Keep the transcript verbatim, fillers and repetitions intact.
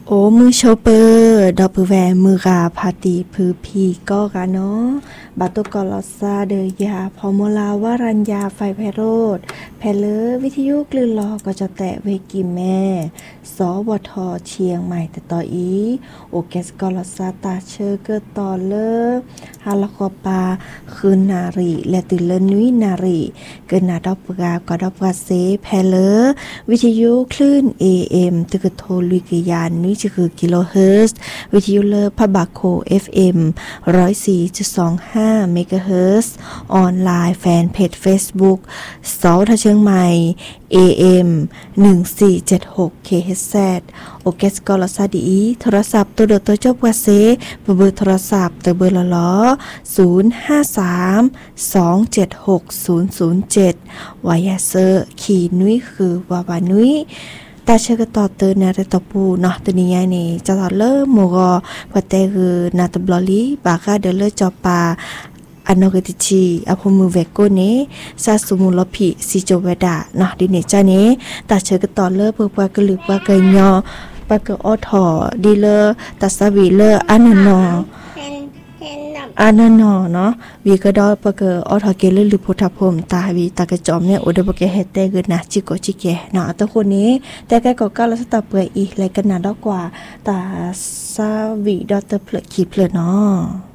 โอ้มือโชเปอร์ดอกปือแวมือกาพาตีพือพีก็กะเนาะบาตุกอลอซาเดยาพอมลาวารัญญาไฟไพโรดแพเลอวิทยุกลืนลอก็จะแตะเวกิแม่สวทเชียงใหม่แต่ต่ออีโอแกสกอลอซาตาเชอเกอต่อเลอฮาลคอปาคืนนารีและติเลนุยนารีเกินนาดอกปกากอดอกปกาเซแพเลอวิทยุคลื่น เอ เอ็ม ตึกโทลุกยานนุจะคือกิโลเฮิรตซ์วิทยุเลอพะบาโค เอฟ เอ็ม หนึ่งร้อยสี่จุดสองห้า เมกะเฮิรตซ์ออนไลน์แฟนเพจ Facebook เสาทะเชียงใหม่ เอ เอ็ม หนึ่งสี่เจ็ดหก เค เอช แซด โอเคสกอลซาดีโทรศัพท์ตัวเดตัวจบกว่าเซเบอร์โทรศัพท์ตัวเบอร์ละล้อศูนย์ ห้า สาม สอง เจ็ด หก ศูนย์ ศูนย์ เจ็ดวายาเซอร์ขีนุ้ยคือวาวานุ้ยตาเชกต่อเตอร์นาเรตปูเนาะตัวนี้ไงนี่จะต่อเลอโมกอวัตเตคือนาตบลอลีบากาเดเลจอปาอันนกติชีอภมุเวโกเนซาสุมุลพิซิโจเวดาเนาะดิเนจาเนตาเชกต่อเลอเปปากลึกปากยอปากออทอดีเลอตาสวีเลออันนออันนอเนาะวีก็ดอปะเกอออทอเกลหรือพุทธพรมตาวีตากระจอมเนี่ยโอเดบเกเฮเตกนะจิโกจิเกเนาะตะคนนี้แต่แกก็กาลสตาเปื่อยอีไรกันนะดอกกว่าตาซาวีดอเตอร์เพลขีเพลเนาะ